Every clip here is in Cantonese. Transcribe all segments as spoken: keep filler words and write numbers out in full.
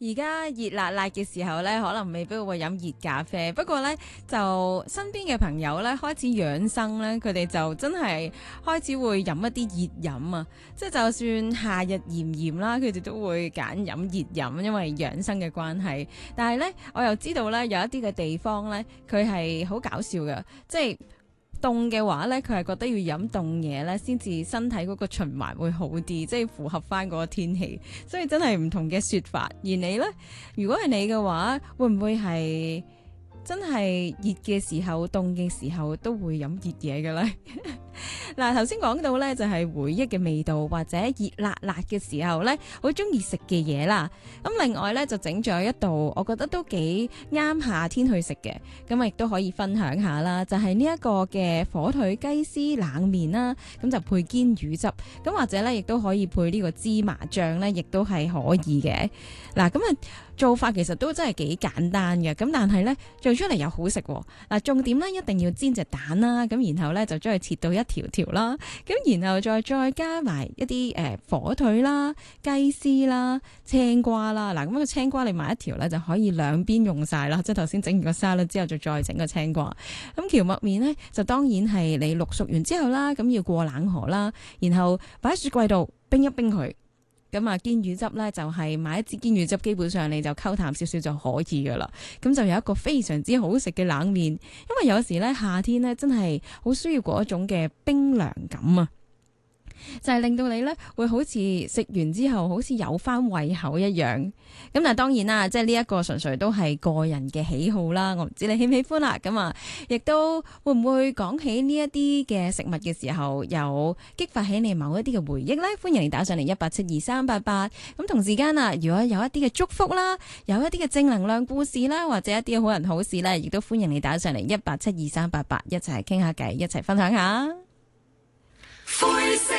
而家熱辣辣嘅時候咧，可能未必會飲熱咖啡，不過咧就身邊嘅朋友咧開始養生咧，佢哋就真係開始會飲一啲熱飲啊！即係就算夏日炎炎啦，佢哋都會揀飲熱飲，因為養生嘅關係。但係咧，我又知道咧有一啲嘅地方咧，佢係好搞笑嘅，即係凍嘅話咧，佢係覺得要飲凍嘢咧，先至身體嗰個循環會好啲，即係符合翻嗰個天氣。所以真係唔同嘅說法。而你呢？如果係你嘅話，會唔會係真係熱嘅時候、凍嘅時候都會飲熱嘢嘅咧？嗱，頭先講到咧就係回憶嘅味道，或者熱辣辣嘅時候咧，好中意食嘅嘢啦。咁另外咧就整咗一道，我覺得都幾啱夏天去食嘅，咁亦都可以分享下啦。就係呢一個嘅火腿雞絲冷麵啦，咁就配堅魚汁，咁或者咧亦都可以配呢個芝麻醬咧，亦都係可以嘅。嗱，咁啊做法其實都真係幾簡單嘅，咁但係咧做出嚟又好食喎。嗱，重點咧一定要煎隻蛋啦，咁然後咧就將佢切到一條條啦，咁然後再再加埋一啲誒、呃、火腿啦、雞絲啦、青瓜啦。嗱，咁個青瓜你買一條咧就可以兩邊用晒啦，即係頭先整完個沙律之後就再整個青瓜。咁蕎麥麵咧就當然係你淥熟完之後啦，咁要過冷河啦，然後擺喺雪櫃度冰一冰佢。咁啊，堅魚汁咧就係買一支堅魚汁，基本上你就溝淡少少就可以噶啦。咁就有一個非常之好食嘅冷麵，因為有時咧夏天咧真係好需要嗰一種嘅冰涼感啊，就係令到你咧會好似食完之後好似有翻胃口一樣。咁但係當然啦，即係呢一個純粹都係個人嘅喜好啦，我唔知你喜唔喜歡啦。咁啊，亦都會唔會講起呢一啲嘅食物嘅時候，有激發起你某一啲嘅回憶呢？歡迎你打上嚟一八七二三八八。咁同時間啊，如果有一啲嘅祝福啦，有一啲嘅正能量故事啦，或者一啲嘅好人好事呢，亦都歡迎你打上嚟一八七二三八八，一齊傾下偈，一齊分享下。灰色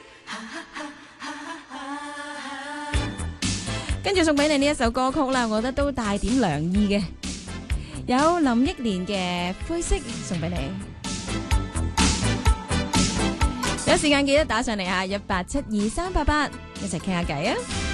跟住送俾你呢一首歌曲啦，我覺得都帶點涼意嘅，有林憶蓮嘅灰色送俾你。有時間記得打上嚟啊，一八七二三八八，一齊傾下偈啊！